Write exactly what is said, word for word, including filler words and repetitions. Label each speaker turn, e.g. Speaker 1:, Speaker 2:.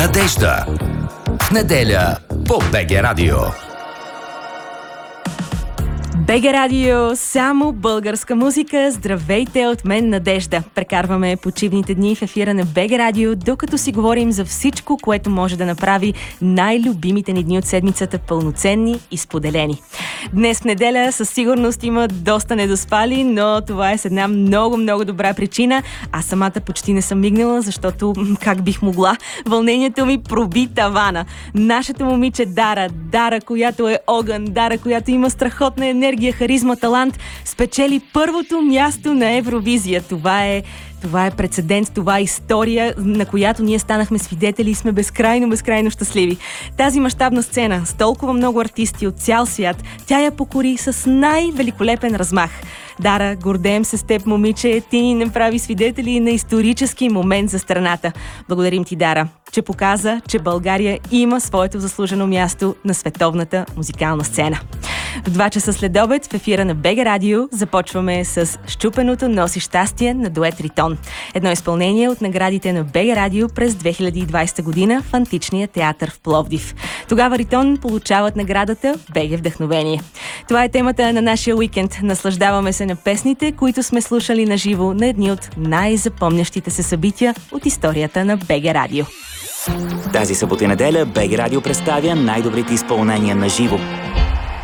Speaker 1: Надежда. В неделя по БГ Радио.
Speaker 2: БГ Радио, само българска музика. Здравейте от мен, Надежда. Прекарваме почивните дни в ефира на БГ Радио, докато си говорим за всичко, което може да направи най-любимите ни дни от седмицата пълноценни и споделени. Днес в неделя със сигурност има доста недоспали, но това е с една много-много добра причина. Аз самата почти не съм мигнала, защото как бих могла? Вълнението ми проби тавана. Нашето момиче Дара, Дара, която е огън, Дара, която има страхотна енергия, харизма, талант, спечели първото място на Евровизия. Това е Това е прецедент, това е история, на която ние станахме свидетели и сме безкрайно, безкрайно щастливи. Тази мащабна сцена с толкова много артисти от цял свят, тя я покори с най-великолепен размах. Дара, гордеем се с теб, момиче, ти ни направи свидетели на исторически момент за страната. Благодарим ти, Дара, че показа, че България има своето заслужено място на световната музикална сцена. В два часа след обед в ефира на БГ Радио започваме с "Счупеното носи щастие" на дует Ритон. Едно изпълнение от наградите на БГ Радио през две хиляди и двадесета година в Античния театър в Пловдив. Тогава Ритон получават наградата БГ Вдъхновение. Това е темата на нашия уикенд. Наслаждаваме се на песните, които сме слушали на живо на едни от най-запомнящите се събития от историята на БГ Радио.
Speaker 3: Тази събота и неделя БГ Радио представя най-добрите изпълнения на живо.